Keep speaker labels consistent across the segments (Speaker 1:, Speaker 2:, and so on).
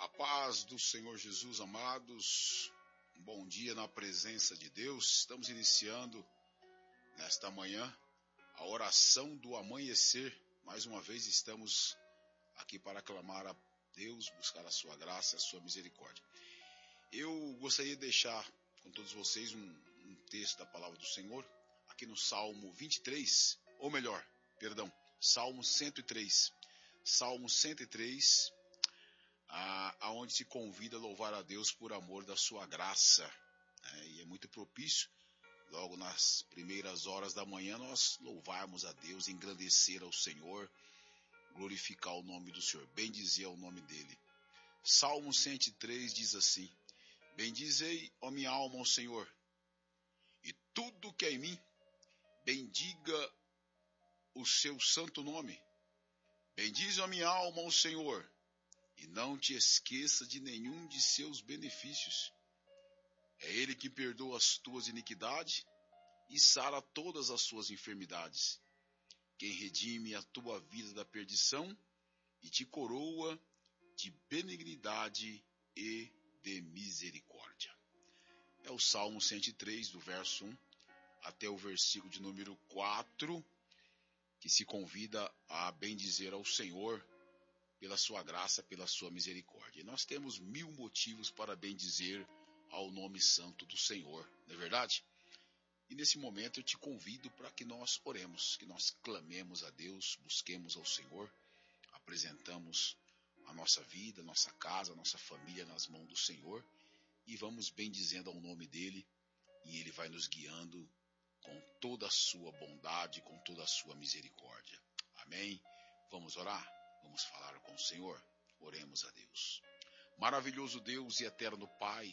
Speaker 1: Paz do Senhor Jesus, amados, um bom dia na presença de Deus. Estamos iniciando nesta manhã a oração do amanhecer. Mais uma vez estamos aqui para clamar a Deus, buscar a sua graça, a sua misericórdia. Eu gostaria de deixar com todos vocês um texto da palavra do Senhor, aqui no Salmo 23, ou melhor, perdão, Salmo 103. Salmo 103, aonde se convida a louvar a Deus por amor da sua graça, e é muito propício, logo nas primeiras horas da manhã, nós louvarmos a Deus, engrandecer ao Senhor, glorificar o nome do Senhor, bendizer o nome dele. Salmo 103 diz assim: bendizei, ó minha alma, ao Senhor, e tudo que é em mim, bendiga o seu santo nome. Bendize, ó minha alma, ao Senhor, e não te esqueça de nenhum de seus benefícios. É Ele que perdoa as tuas iniquidades e sara todas as suas enfermidades. Quem redime a tua vida da perdição e te coroa de benignidade e de misericórdia. É o Salmo 103, do verso 1 até o versículo de número 4, que se convida a bendizer ao Senhor pela sua graça, pela sua misericórdia. E nós temos 1000 motivos para bendizer ao nome santo do Senhor, não é verdade? E nesse momento eu te convido para que nós oremos, que nós clamemos a Deus, busquemos ao Senhor, apresentamos a nossa vida, a nossa casa, a nossa família nas mãos do Senhor e vamos bendizendo ao nome dele, e ele vai nos guiando com toda a sua bondade, com toda a sua misericórdia. Amém? Vamos orar? Vamos falar com o Senhor? Oremos a Deus. Maravilhoso Deus e eterno Pai,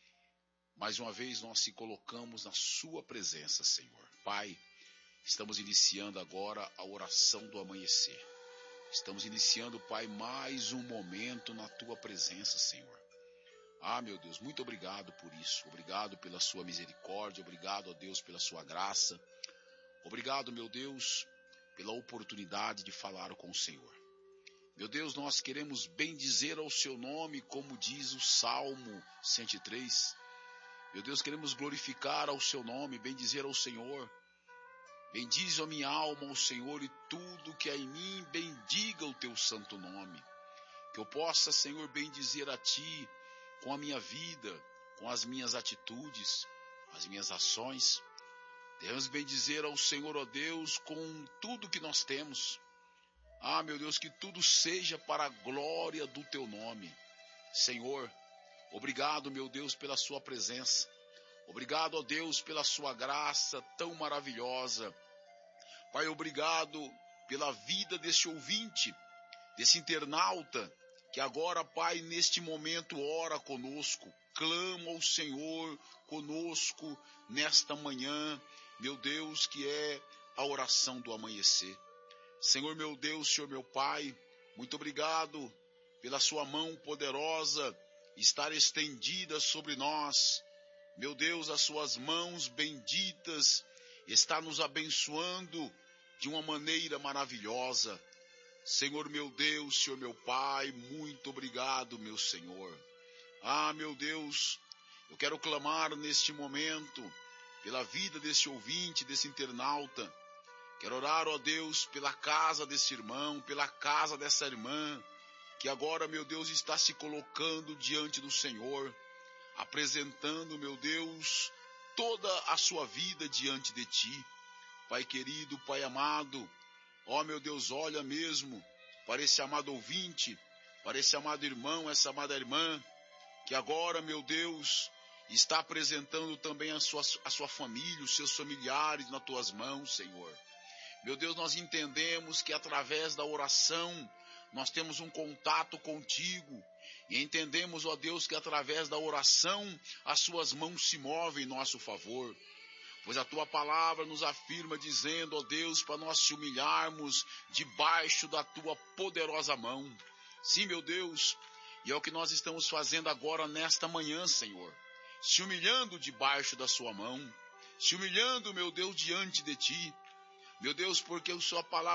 Speaker 1: mais uma vez nós se colocamos na sua presença, Senhor. Pai, estamos iniciando agora a oração do amanhecer. Estamos iniciando, Pai, mais um momento na tua presença, Senhor. Ah, meu Deus, muito obrigado por isso. Obrigado pela sua misericórdia. Obrigado, ó Deus, pela sua graça. Obrigado, meu Deus, pela oportunidade de falar com o Senhor. Meu Deus, nós queremos bendizer ao seu nome, como diz o Salmo 103. Meu Deus, queremos glorificar ao seu nome, bendizer ao Senhor. Bendize a minha alma ao Senhor, e tudo que há em mim, bendiga o teu santo nome. Que eu possa, Senhor, bendizer a ti com a minha vida, com as minhas atitudes, as minhas ações. Devemos bendizer ao Senhor, ó Deus, com tudo que nós temos. Ah, meu Deus, que tudo seja para a glória do teu nome. Senhor, obrigado, meu Deus, pela sua presença. Obrigado, ó Deus, pela sua graça tão maravilhosa. Pai, obrigado pela vida desse ouvinte, desse internauta, que agora, Pai, neste momento ora conosco, clama ao Senhor conosco nesta manhã, meu Deus, que é a oração do amanhecer. Senhor meu Deus, Senhor meu Pai, muito obrigado pela sua mão poderosa estar estendida sobre nós. Meu Deus, as suas mãos benditas está nos abençoando de uma maneira maravilhosa. Senhor meu Deus, Senhor meu Pai, muito obrigado, meu Senhor. Ah, meu Deus, eu quero clamar neste momento pela vida desse ouvinte, desse internauta. Quero orar, ó Deus, pela casa desse irmão, pela casa dessa irmã, que agora, meu Deus, está se colocando diante do Senhor, apresentando, meu Deus, toda a sua vida diante de ti. Pai querido, Pai amado, ó meu Deus, olha mesmo para esse amado ouvinte, para esse amado irmão, essa amada irmã, que agora, meu Deus, está apresentando também a sua família, os seus familiares nas tuas mãos, Senhor. Meu Deus, nós entendemos que através da oração nós temos um contato contigo, e entendemos, ó Deus, que através da oração as suas mãos se movem em nosso favor. Pois a tua palavra nos afirma dizendo, ó Deus, para nós se humilharmos debaixo da tua poderosa mão. Sim, meu Deus, e é o que nós estamos fazendo agora nesta manhã, Senhor. Se humilhando debaixo da sua mão, se humilhando, meu Deus, diante de ti. Meu Deus, porque a sua palavra